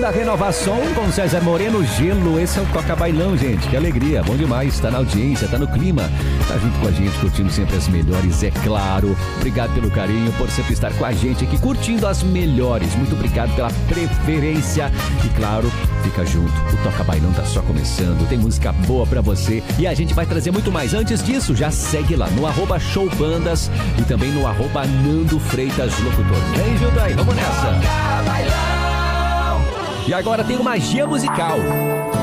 da Renovação com César Moreno, Gelo. Esse é o Toca Bailão, gente. Que alegria, bom demais. Tá na audiência, tá no clima. Tá junto com a gente, curtindo sempre as melhores, é claro. Obrigado pelo carinho, por sempre estar com a gente aqui, curtindo as melhores. Muito obrigado pela preferência. E claro, fica junto. O Toca Bailão tá só começando. Tem música boa pra você. E a gente vai trazer muito mais. Antes disso, já segue lá no @showbandas e também no @Nando Freitas Locutor. Vem junto aí, vamos nessa. E agora tem o Magia Musical.